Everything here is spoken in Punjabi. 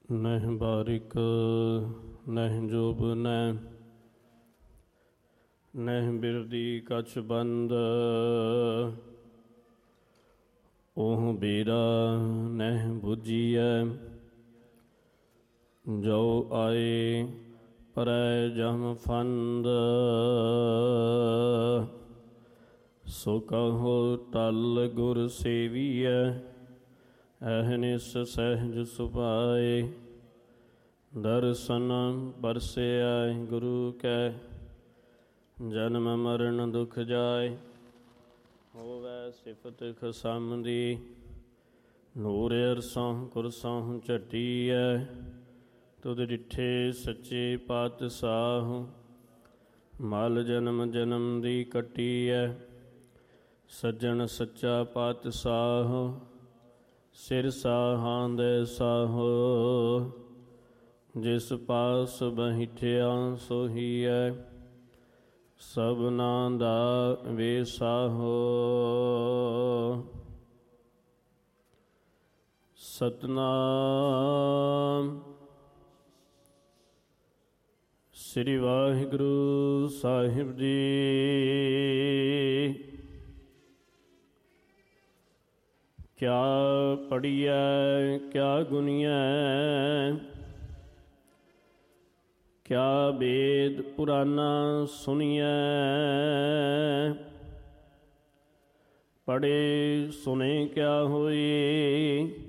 ਨਹਿ ਬਾਰਿਕ ਨਹਿ ਜੋਬ ਨਹਿ ਬਿਰਦੀ ਕਛ ਬੰਦ। ਉਹ ਬੇਰਾ ਨਹਿ ਬੁਝੀਐ ਜੋ ਆਏ ਪਰੈ ਜਮ ਫੰਦ। ਸੋ ਕਹੋ ਟਲ ਗੁਰ ਸੇਵੀਐ ਅਹਨਿਸ ਸਹਿਜ ਸੁਭਾਏ। ਦਰਸ਼ਨ ਬਰਸਿਐ ਗੁਰੂ ਕੈ ਜਨਮ ਮਰਨ ਦੁਖ ਜਾਏ। ਹੋਵੈ ਸਿਫਤ ਖਸਮ ਦੀ ਨੂਰ ਅਰਸੋਂ ਕੁਰਸੋਂ ਝਟੀਐ। ਤੁਧ ਡਿਠੇ ਸੱਚੇ ਪਾਤਸ਼ਾਹ ਮਲ ਜਨਮ ਜਨਮ ਦੀ ਕੱਟੀਐ। ਸੱਜਣ ਸੱਚਾ ਪਾਤਸ਼ਾਹ ਸਿਰ ਸਾਹਾਂ ਦੇ ਸਾਹੋ। ਜਿਸ ਪਾਸ ਬੈਠਿਆ ਸੋਹੀਐ ਸਭਨਾਂ ਦਾ ਵੇਸਾਹੋ। ਸਤਿਨਾਮ ਸ੍ਰੀ ਵਾਹਿਗੁਰੂ ਸਾਹਿਬ ਜੀ। ਕਿਆ ਪੜੀਐ ਕਿਆ ਗੁਣੀਐ ਕਿਆ ਵੇਦ ਪੁਰਾਨਾ ਸੁਣੀਐ। ਪੜ੍ਹੇ ਸੁਣੇ ਕਿਆ ਹੋਈ